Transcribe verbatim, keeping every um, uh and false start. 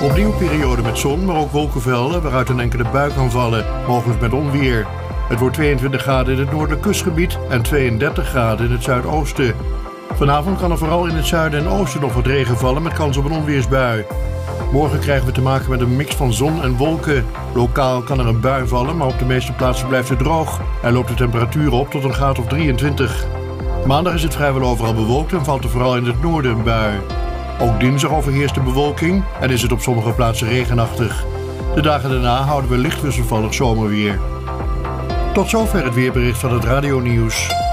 Opnieuw periode met zon, maar ook wolkenvelden waaruit een enkele bui kan vallen, mogelijk met onweer. Het wordt tweeëntwintig graden in het noordelijk kustgebied en tweeëndertig graden in het zuidoosten. Vanavond kan er vooral in het zuiden en oosten nog wat regen vallen met kans op een onweersbui. Morgen krijgen we te maken met een mix van zon en wolken. Lokaal kan er een bui vallen, maar op de meeste plaatsen blijft het droog. En loopt de temperatuur op tot een graad of drieëntwintig. Maandag is het vrijwel overal bewolkt en valt er vooral in het noorden een bui. Ook dinsdag overheerst de bewolking en is het op sommige plaatsen regenachtig. De dagen daarna houden we licht wisselvallig zomerweer. Tot zover het weerbericht van het Radio Nieuws.